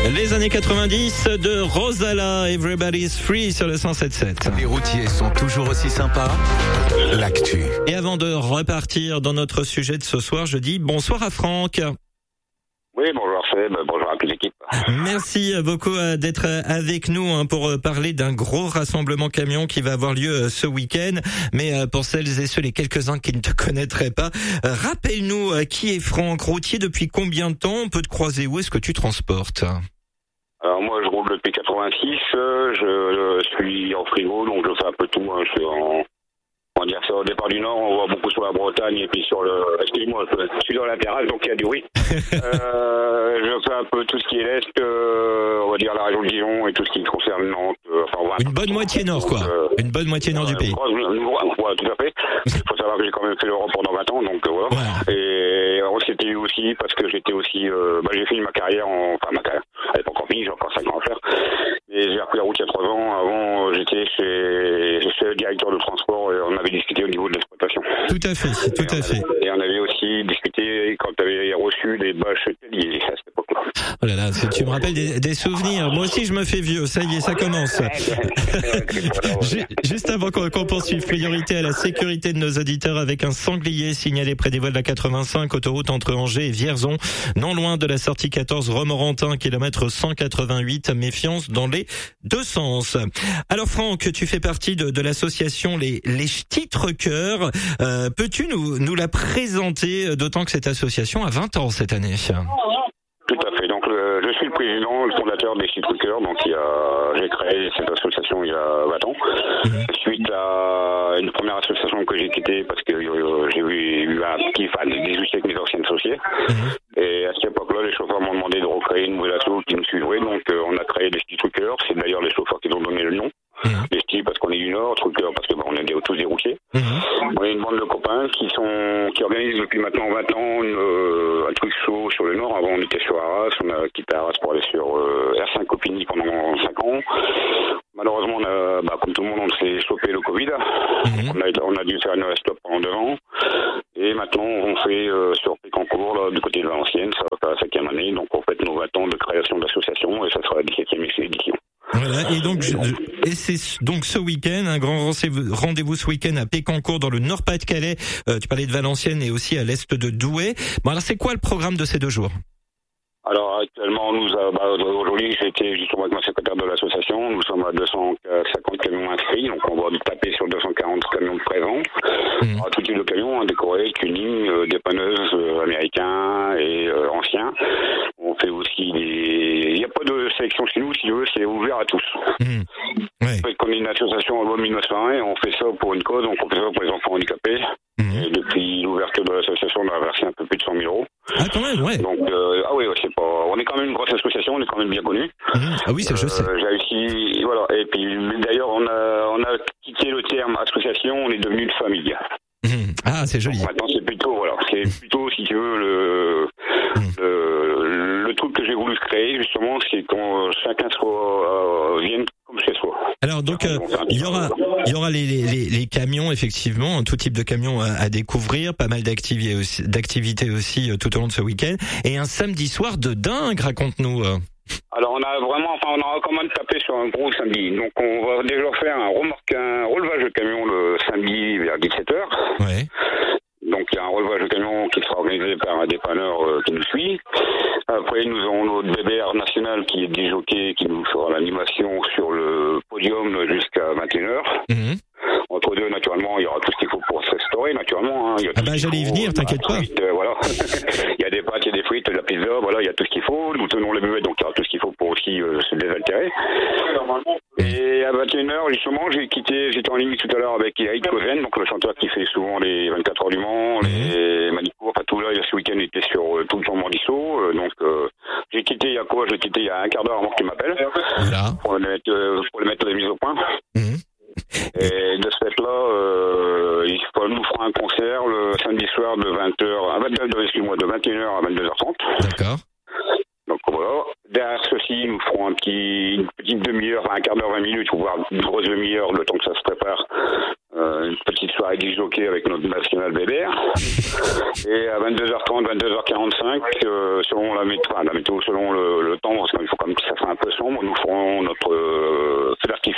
Les années 90 de Rosala, Everybody's Free sur le 107.7. Les routiers sont toujours aussi sympas. L'actu. Et avant de repartir dans notre sujet de ce soir, je dis bonsoir à Franck. Oui, bonjour Seb, bonjour à toute l'équipe. Merci beaucoup d'être avec nous pour parler d'un gros rassemblement camion qui va avoir lieu ce week-end. Mais pour celles et ceux, les quelques-uns qui ne te connaîtraient pas, rappelle-nous qui est Franck, routier depuis combien de temps? On peut te croiser, où est-ce que tu transportes? Alors moi je roule depuis 86, je suis en frigo, donc je fais un peu tout. Je suis on va dire ça, au départ du Nord, on voit beaucoup sur la Bretagne et puis sur le... Excuse-moi, je suis dans la terrasse, donc il y a du bruit. Je fais un peu tout ce qui est l'Est, on va dire la région de Dijon et tout ce qui concerne Nantes. Une bonne moitié nord, quoi. Une bonne moitié nord du pays. Voilà, tout à fait. Il faut savoir que j'ai quand même fait l'Europe pendant 20 ans, donc voilà. Ouais. Et c'était aussi parce que j'étais aussi... j'ai fini ma carrière, elle n'est pas encore finie, j'ai encore 5 ans à faire. Et j'ai repris la route il y a 3 ans. Avant, j'étais chez le directeur de transport et on avait discuté au niveau de l'exploitation. Tout à fait, tout à fait. Et on avait aussi discuté quand tu avais reçu des bâches Tellier à cette époque-là. Oh là là, tu me rappelles des souvenirs. Moi aussi, je me fais vieux. Ça y est, ça commence. Juste avant qu'on poursuive, priorité à la sécurité de nos auditeurs avec un sanglier signalé près des voies de la 85, autoroute entre Angers et Vierzon, non loin de la sortie 14 Romorantin, kilomètre 188. Méfiance dans les deux sens. Alors Franck, tu fais partie de l'association les Ch'tis Truckers. Peux-tu nous la présenter, d'autant que cette association a 20 ans cette année? Tout à fait. Donc, je suis le président, le fondateur des Ch'tis Truckers. Donc, j'ai créé cette association il y a 20 ans. Suite à une première association que j'ai quittée parce que j'ai eu des soucis avec mes anciens associés. Et à cette époque-là, les chauffeurs m'ont demandé de recréer une nouvelle asso qui me suivrait. Donc, on a créé les Ch'tis Truckers. C'est d'ailleurs les chauffeurs qui nous ont donné le nom. Les Ch'tis parce qu'on est du Nord, Truckers parce que on est tous des routiers. On est une bande de copains qui organisent depuis maintenant 20 ans un truc chaud sur le Nord. Avant, on était sur Arras, on a quitté Arras pour aller sur R5 Copigny pendant 5 ans. Malheureusement, comme tout le monde, on s'est chopé le Covid. On a dû faire une stop pendant 2 ans. Et maintenant, on fait sur Pécancourt, là, du côté de Valenciennes, ça va faire la 5e année. Donc, on fête nos 20 ans de création d'association et ça sera la 17e édition. Voilà, et donc c'est donc ce week-end, un grand rendez-vous ce week-end à Pécancourt dans le Nord-Pas-de-Calais. Tu parlais de Valenciennes et aussi à l'est de Douai. Bon, alors c'est quoi le programme de ces 2 jours? Alors actuellement, aujourd'hui, j'étais justement avec ma secrétaire de l'association. Nous sommes à 250 camions inscrits, donc on va taper sur 240 camions présents. Tout type de camions, décorés, tuning, dépanneuses américains et anciens. On fait aussi il n'y a pas de sélection chez nous, si tu veux, c'est ouvert à tous. En fait, qu'on est une association en loi 1901 et on fait ça pour une cause, donc on fait ça pour les enfants handicapés. Et depuis l'ouverture de l'association, on a versé un peu plus de 100 000 euros. Ah, quand même, ouais. Donc, on est quand même une grosse association, on est quand même bien connus. Ah oui, ça je sais. J'ai réussi, voilà. Et puis, d'ailleurs, on a quitté le terme association, on est devenu une famille. Ah, c'est joli. Donc, maintenant, c'est plutôt, si tu veux, le truc que j'ai voulu créer, justement, c'est qu'on chacun vienne comme chez soi. Alors donc il y aura les camions, effectivement, tout type de camions à découvrir, pas mal d'activités aussi tout au long de ce week-end, et un samedi soir de dingue, raconte-nous. Alors on a quand même tapé sur un gros samedi. Donc on va déjà faire un relevage de camion le samedi vers 17h. Ouais. Donc il y a un relevage de camion qui sera organisé par un dépanneur qui nous suit. Après nous avons notre BBR national qui est disjockey, qui nous fera l'animation sur le podium jusqu'à 21h. Entre deux, naturellement, il y aura tout ce qu'il faut pour se restaurer, naturellement. J'allais y venir, t'inquiète pas. Voilà. Il y a des pâtes, il y a des frites, de la pizza, voilà, il y a tout ce qu'il faut. Nous tenons les buvettes, donc il y aura tout ce qu'il faut pour aussi se désaltérer. Et à 21h, justement, j'étais en limite tout à l'heure avec Eric Cozen, donc le chanteur qui fait souvent les 24 heures du Mans, les Manicourt, tout là, ce week-end, il était sur tout le temps Mordiceau. Donc, j'ai quitté il y a un quart d'heure avant que tu m'appelles. Voilà. Pour le mettre les mises au point. Et de ce fait-là, nous ferons un concert le samedi soir de 21h à 22h30. D'accord. Donc voilà. Derrière ceci, nous ferons une petite demi-heure, un quart d'heure, 20 minutes, voire une grosse demi-heure, le temps que ça se prépare. Une petite soirée disjockey avec notre national BBR. Et à 22h30, 22h45, selon la météo, selon le temps, parce qu'il faut quand même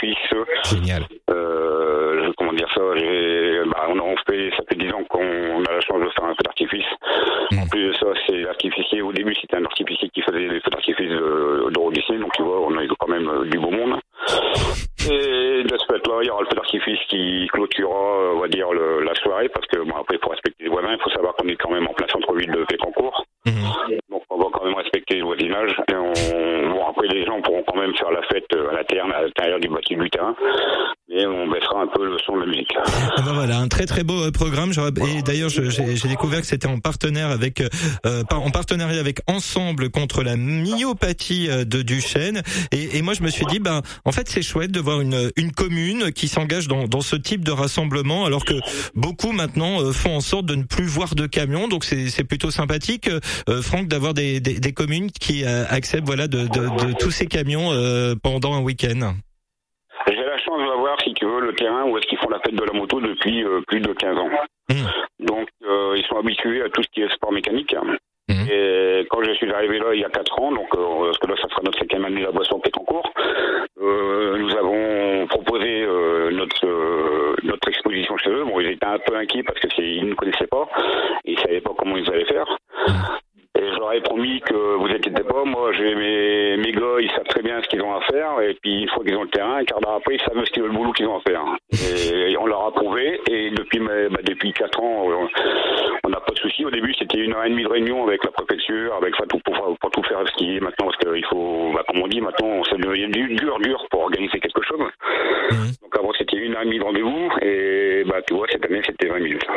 d'artifice. Génial. Comment dire ça, ça fait 10 ans qu'on a la chance de faire un feu d'artifice. En plus de ça, c'est l'artificier. Au début, c'était un artificier qui faisait des feux d'artifice d'Euro Disney, donc tu vois, on a eu quand même du beau monde. Et de ce fait-là, il y aura le feu d'artifice qui clôturera, on va dire, la soirée, parce que après, il faut respecter les voisins. Il faut savoir qu'on est quand même en plein centre-ville de Pécancourt. Donc, on va quand même respecter le voisinage. Et après, les gens pourront quand même faire la fête à l'intérieur du bâti du terrain. Et on baissera un peu le son de la musique. Voilà, un très très beau programme. Et d'ailleurs, j'ai découvert que c'était en partenariat avec Ensemble contre la myopathie de Duchenne. Et moi, je me suis dit, en fait, c'est chouette de voir une commune qui s'engage dans ce type de rassemblement, alors que beaucoup maintenant font en sorte de ne plus voir de camions. Donc c'est plutôt sympathique, Franck, d'avoir des communes qui acceptent de tous ces camions pendant un week-end. J'ai la chance d'avoir, si tu veux, le terrain où est-ce qu'ils font la fête de la moto depuis plus de 15 ans. Donc, ils sont habitués à tout ce qui est sport mécanique. Et quand je suis arrivé là il y a 4 ans, donc parce que là ça sera notre 5e année de la boisson Pécancourt, nous avons proposé notre exposition chez eux. Bon, ils étaient un peu inquiets parce qu'ils ne connaissaient pas, ils ne savaient pas comment ils allaient faire. Et je leur ai promis que vous inquiétez pas, moi j'ai mes gars, ils savent très bien ce qu'ils ont à faire, et puis une fois qu'ils ont le terrain, un quart d'heure après, ils savent le boulot qu'ils ont à faire. Et on leur a prouvé, et depuis 4 ans, on n'a pas de soucis. Au début, c'était 1h30 de réunion avec la préfecture, avec pour tout faire skier maintenant, parce qu'il faut, comme on dit, maintenant, ça devient dur pour organiser quelque chose. Donc avant, c'était 1h30 de rendez-vous, et tu vois, cette année, c'était 20 minutes.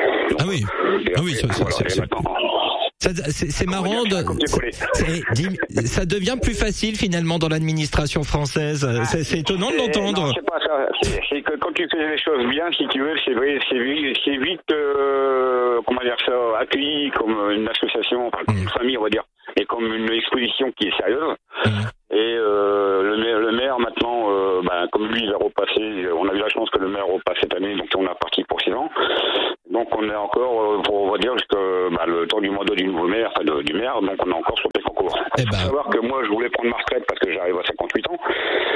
Donc, c'est marrant. Ça devient plus facile finalement dans l'administration française. C'est étonnant de l'entendre. Non, c'est pas ça. C'est que quand tu fais les choses bien, si tu veux, c'est vite, accueilli comme une association, comme une famille, on va dire, et comme une exposition qui est sérieuse. Et le maire maintenant, comme lui, il a repassé. On a eu la chance que le maire repasse cette année, donc on est parti pour 6 ans. Donc on est encore, on va dire, jusqu'à le temps du mandat du nouveau maire, du maire, donc on est encore sur Pécancourt. Il faut savoir que moi, je voulais prendre ma retraite parce que j'arrive à 58 ans,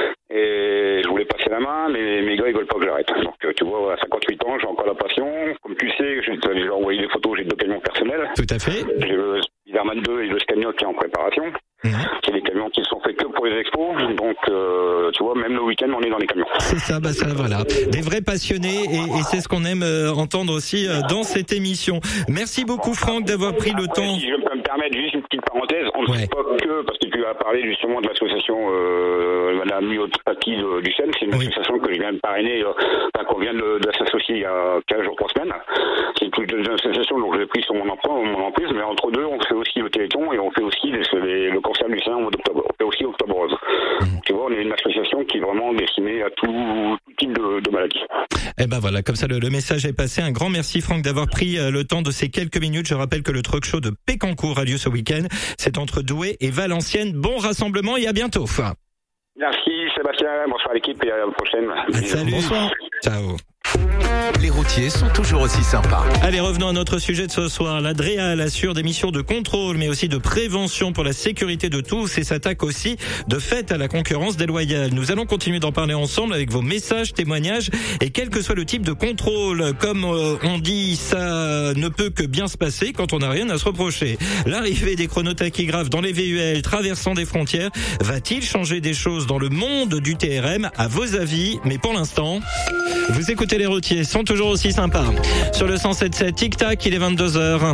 et je voulais passer la main, mais mes gars, ils veulent pas que j'arrête. Donc tu vois, à 58 ans, j'ai encore la passion. Comme tu sais, j'ai déjà envoyé des photos, j'ai 2 camions personnels. Tout à fait. J'ai le Spiderman 2 et le Scania qui est en préparation. C'est des camions qui sont faits que pour les expos, donc tu vois, même le week-end on est dans les camions. C'est ça, voilà, des vrais passionnés, et c'est ce qu'on aime entendre aussi dans cette émission. Merci beaucoup Franck d'avoir pris le temps. Si je peux me permettre juste une petite parenthèse, on ne fait pas que, parce que tu as parlé justement de l'association la myopathie du Seine, c'est une association que je viens de parrainer, qu'on vient de s'associer il y a 15 jours, 3 semaines. C'est une association, donc je l'ai pris sur mon emprise, mais entre deux on fait aussi le Téléthon et on fait aussi le cancer du sein au mois d'octobre. On fait aussi Octobre Rose. Tu vois, on est une association qui est vraiment destinée à tout type de maladies. Voilà, comme ça le message est passé. Un grand merci Franck d'avoir pris le temps de ces quelques minutes. Je rappelle que le Truck Show de Pécancourt a lieu ce week-end. C'est entre Douai et Valenciennes. Bon rassemblement et à bientôt. Merci Sébastien, bonsoir à l'équipe et à la prochaine. Salut, bonsoir. Ciao. Les routiers sont toujours aussi sympas. Allez, revenons à notre sujet de ce soir. La DREAL assure des missions de contrôle, mais aussi de prévention pour la sécurité de tous, et s'attaque aussi de fait à la concurrence déloyale. Nous allons continuer d'en parler ensemble avec vos messages, témoignages, et quel que soit le type de contrôle. Comme on dit, ça ne peut que bien se passer quand on n'a rien à se reprocher. L'arrivée des chronotachygraphes dans les VUL traversant des frontières va-t-il changer des choses dans le monde du TRM, à vos avis? Mais pour l'instant, vous écoutez les routiers, sont toujours aussi sympas. Sur le 107.7, tic-tac, il est 22h.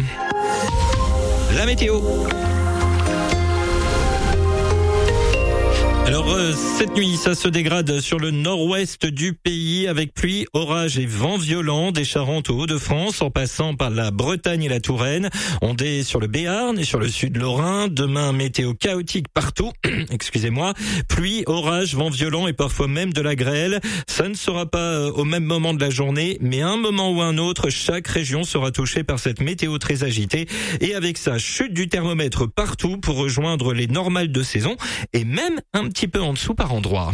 La météo. Alors cette nuit, ça se dégrade sur le nord-ouest du pays avec pluie, orage et vent violent des Charentes aux Hauts-de-France en passant par la Bretagne et la Touraine. On est sur le Béarn et sur le sud Lorrain. Demain, météo chaotique partout. Excusez-moi. Pluie, orage, vent violent et parfois même de la grêle. Ça ne sera pas au même moment de la journée, mais à un moment ou un autre, chaque région sera touchée par cette météo très agitée. Et avec ça, chute du thermomètre partout pour rejoindre les normales de saison et même un petit peu en dessous par endroit.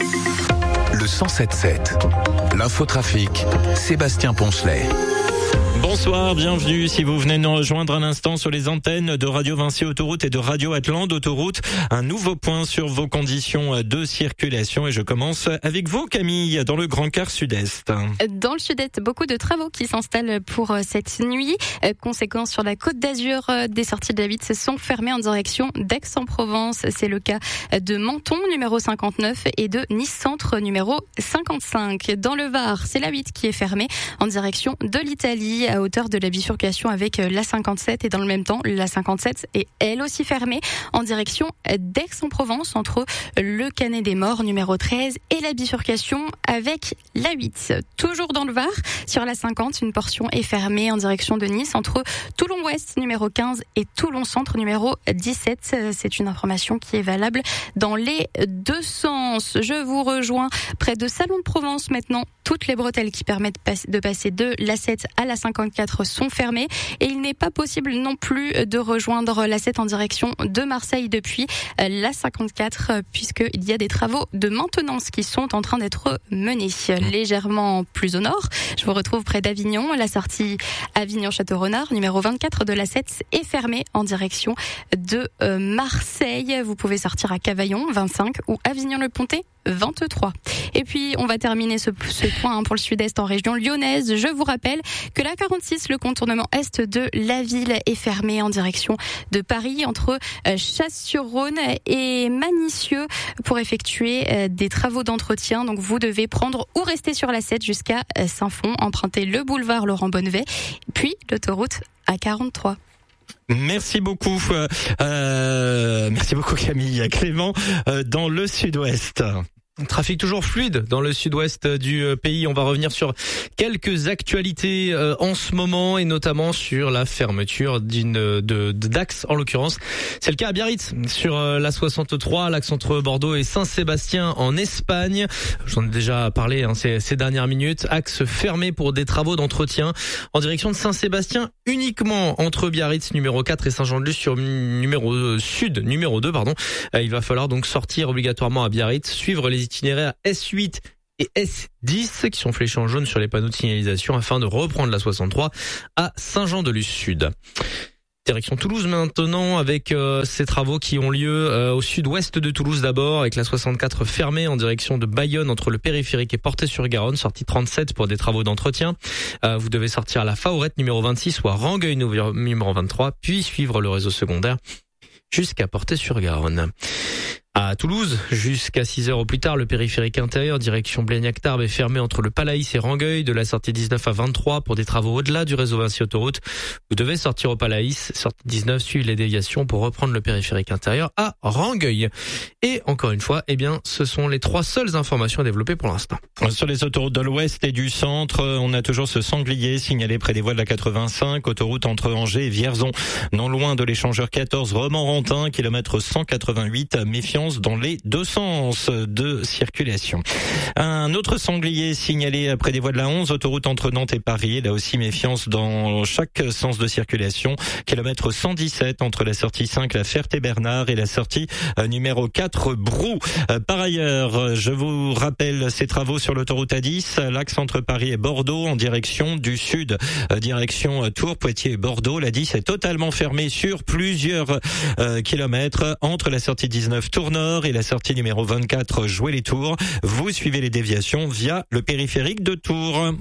Le 107.7, l'infotrafic, Sébastien Poncelet. Bonsoir, bienvenue. Si vous venez nous rejoindre à l'instant sur les antennes de Radio Vinci Autoroute et de Radio Atlante Autoroute, un nouveau point sur vos conditions de circulation. Et je commence avec vous, Camille, dans le Grand Quart Sud-Est. Dans le Sud-Est, beaucoup de travaux qui s'installent pour cette nuit. Conséquence sur la Côte d'Azur, des sorties de la 8 sont fermées en direction d'Aix-en-Provence. C'est le cas de Menton, numéro 59, et de Nice Centre, numéro 55. Dans le Var, c'est la 8 qui est fermée en direction de l'Italie, à hauteur de la bifurcation avec la 57, et dans le même temps, la 57 est elle aussi fermée en direction d'Aix-en-Provence, entre le Canet des Morts, numéro 13, et la bifurcation avec la 8. Toujours dans le Var, sur la 50, une portion est fermée en direction de Nice, entre Toulon-Ouest, numéro 15, et Toulon-Centre, numéro 17. C'est une information qui est valable dans les deux sens. Je vous rejoins près de Salon de Provence maintenant. Toutes les bretelles qui permettent de passer de l'A7 à la 54 sont fermées, et il n'est pas possible non plus de rejoindre l'A7 en direction de Marseille depuis la 54, puisqu'il y a des travaux de maintenance qui sont en train d'être menés. Légèrement plus au nord, je vous retrouve près d'Avignon. La sortie Avignon-Château-Renard, numéro 24 de l'A7, est fermée en direction de Marseille. Vous pouvez sortir à Cavaillon, 25, ou Avignon-le-Pontet, 23. Et puis, on va terminer ce point pour le Sud-Est en région lyonnaise. Je vous rappelle que la 46, le contournement est de la ville, est fermé en direction de Paris, entre Chasse-sur-Rhône et Manicieux, pour effectuer des travaux d'entretien. Donc, vous devez prendre ou rester sur la 7 jusqu'à Saint-Fond, emprunter le boulevard Laurent Bonnevet, puis l'autoroute A43. Merci beaucoup. Merci beaucoup, Camille. Clément, dans le Sud-Ouest. Trafic toujours fluide dans le sud-ouest du pays. On va revenir sur quelques actualités en ce moment, et notamment sur la fermeture d'Axe en l'occurrence. C'est le cas à Biarritz sur la 63, l'axe entre Bordeaux et Saint-Sébastien en Espagne. J'en ai déjà parlé ces dernières minutes. Axe fermé pour des travaux d'entretien en direction de Saint-Sébastien, uniquement entre Biarritz numéro 4 et Saint-Jean-de-Luz sur sud numéro 2 pardon. Il va falloir donc sortir obligatoirement à Biarritz, suivre les itinéraires S8 et S10 qui sont fléchés en jaune sur les panneaux de signalisation afin de reprendre la 63 à Saint-Jean-de-Luz Sud. Direction Toulouse maintenant, avec ces travaux qui ont lieu au sud-ouest de Toulouse d'abord, avec la 64 fermée en direction de Bayonne entre le périphérique et Portet-sur-Garonne, sortie 37 pour des travaux d'entretien. Vous devez sortir à la Faurette numéro 26 ou à Rangueil numéro 23, puis suivre le réseau secondaire jusqu'à Portet-sur-Garonne. À Toulouse, jusqu'à 6 heures au plus tard, le périphérique intérieur, direction Blagnac-Tarbes, est fermé entre le Palaïs et Rangueil, de la sortie 19 à 23 pour des travaux au-delà du réseau Vinci Autoroute. Vous devez sortir au Palaïs, sortie 19, suivre les déviations pour reprendre le périphérique intérieur à Rangueil. Et encore une fois, ce sont les 3 seules informations à développer pour l'instant. Sur les autoroutes de l'Ouest et du Centre, on a toujours ce sanglier signalé près des voies de la 85, autoroute entre Angers et Vierzon, non loin de l'échangeur 14 Romorantin, kilomètre 188, méfiance dans les deux sens de circulation. Un autre sanglier signalé près des voies de la 11, autoroute entre Nantes et Paris, là aussi méfiance dans chaque sens de circulation, kilomètre 117 entre la sortie 5, la Ferté-Bernard, et la sortie numéro 4, Brou. Par ailleurs, je vous rappelle ces travaux sur l'autoroute A10, l'axe entre Paris et Bordeaux en direction du sud, direction Tours, Poitiers et Bordeaux. La 10 est totalement fermée sur plusieurs kilomètres entre la sortie 19 Tours Nord et la sortie numéro 24 Jouer les Tours. Vous suivez les déviations via le périphérique de Tours.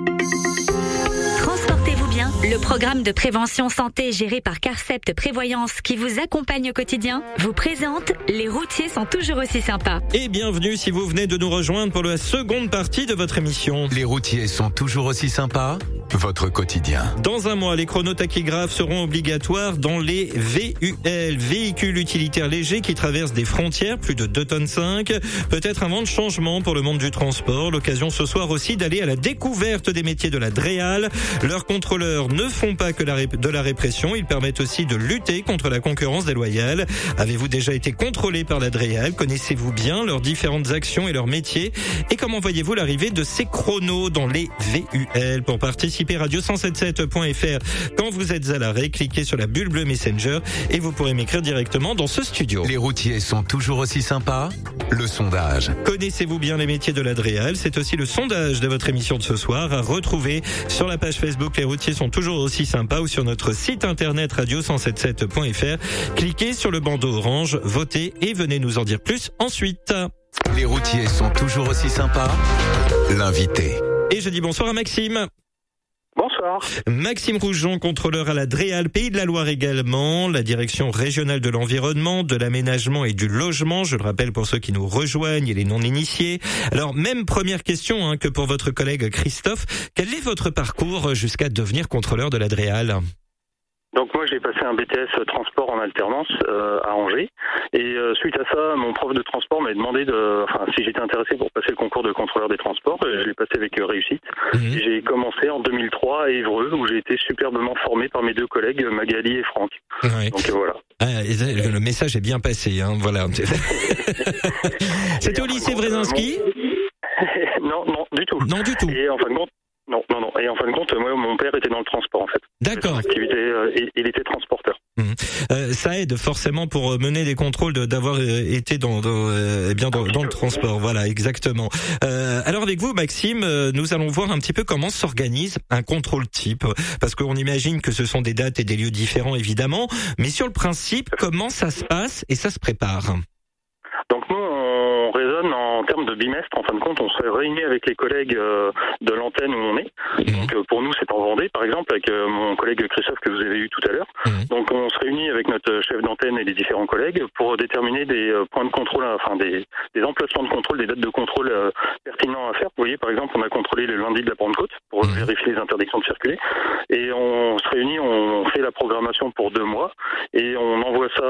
Transportez-vous bien. Le programme de prévention santé géré par Carcept Prévoyance, qui vous accompagne au quotidien, vous présente Les routiers sont toujours aussi sympas. Et bienvenue si vous venez de nous rejoindre pour la seconde partie de votre émission. Les routiers sont toujours aussi sympas. Votre quotidien. Dans un mois, les chronotachygraphes seront obligatoires dans les VUL, véhicules utilitaires légers qui traversent des frontières, plus de 2,5 tonnes. Peut-être un vent de changement pour le monde du transport. L'occasion ce soir aussi d'aller à la découverte des métiers de la DREAL. Leurs contrôleurs ne font pas que de la répression, ils permettent aussi de lutter contre la concurrence déloyale. Avez-vous déjà été contrôlé par la DREAL? Connaissez-vous bien leurs différentes actions et leurs métiers? Et comment voyez-vous l'arrivée de ces chronos dans les VUL? Pour participer participer, radio177.fr. Quand vous êtes à l'arrêt, cliquez sur la bulle bleue Messenger et vous pourrez m'écrire directement dans ce studio. Les routiers sont toujours aussi sympas? Le sondage. Connaissez-vous bien les métiers de la DREAL? C'est aussi le sondage de votre émission de ce soir à retrouver sur la page Facebook Les routiers sont toujours aussi sympas ou sur notre site internet radio177.fr. Cliquez sur le bandeau orange, votez et venez nous en dire plus ensuite. Les routiers sont toujours aussi sympas? L'invité. Et je dis bonsoir à Maxime. Bonsoir. Maxime Rougeon, contrôleur à la DREAL, Pays de la Loire également, la direction régionale de l'environnement, de l'aménagement et du logement, je le rappelle pour ceux qui nous rejoignent et les non-initiés. Alors, même première question que pour votre collègue Christophe, quel est votre parcours jusqu'à devenir contrôleur de la DREAL ? Donc moi j'ai passé un BTS transport en alternance à Angers et suite à ça mon prof de transport m'a demandé si j'étais intéressé pour passer le concours de contrôleur des transports. Je l'ai passé avec réussite. Et j'ai commencé en 2003 à Évreux où j'ai été superbement formé par mes deux collègues Magali et Franck. Ouais. Donc voilà. Le message est bien passé, voilà. C'était au lycée Wresinski ? Non, du tout. Non du tout. Et en fin de compte, non. Et en fin de compte, moi, mon père était dans le transport, en fait. D'accord. Il était transporteur. Ça aide forcément pour mener des contrôles d'avoir été dans le transport. Voilà, exactement. Alors avec vous, Maxime, nous allons voir un petit peu comment s'organise un contrôle type, parce qu'on imagine que ce sont des dates et des lieux différents, évidemment. Mais sur le principe, comment ça se passe et ça se prépare ? Donc nous, on raisonne en termes de bimestre. En fin de compte, on se réunit avec les collègues de l'antenne où on est. Donc pour nous, c'est en Vendée, par exemple, avec mon collègue Christophe que vous avez eu tout à l'heure. Donc on se réunit avec notre chef d'antenne et les différents collègues pour déterminer des points de contrôle, des emplacements de contrôle, des dates de contrôle pertinents à faire. Vous voyez, par exemple, on a contrôlé le lundi de la Pentecôte pour vérifier les interdictions de circuler. Et on se réunit, on fait la programmation pour 2 mois et on envoie ça,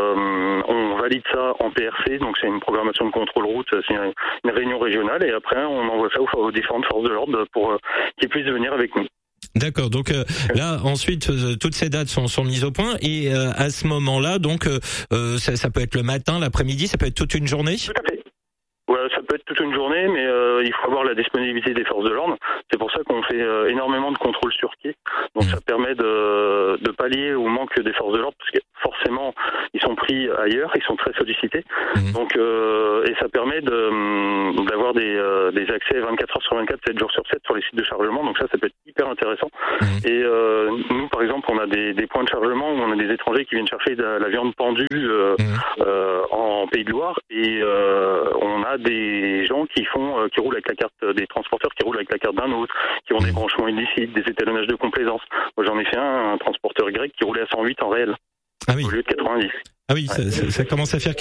on valide ça en PRC. Donc c'est une programmation de contrôle route, c'est une réunion régionale et après on envoie ça aux différentes forces de l'ordre pour qu'ils puissent venir avec nous. D'accord, donc là ensuite toutes ces dates sont mises au point et à ce moment-là donc ça peut être le matin, l'après-midi, ça peut être toute une journée. Tout à fait. Ouais, ça peut être toute une journée, mais il faut avoir la disponibilité des forces de l'ordre. C'est pour ça qu'on fait énormément de contrôles sur pied. Donc ça permet de pallier au manque des forces de l'ordre, parce que forcément ils sont pris ailleurs, ils sont très sollicités. Donc et ça permet d'avoir des accès 24 heures sur 24, 7 jours sur 7 sur les sites de chargement. Donc ça peut être hyper intéressant. Et nous par exemple, on a des points de chargement où on a des étrangers qui viennent chercher de la viande pendue en Pays de Loire et on a des gens qui roulent avec la carte, des transporteurs qui roulent avec la carte d'un autre, qui ont des branchements illicites, des étalonnages de complaisance. Moi j'en ai fait un transporteur grec qui roulait à 108 en réel, au lieu de 90. Ah oui, ça commence à faire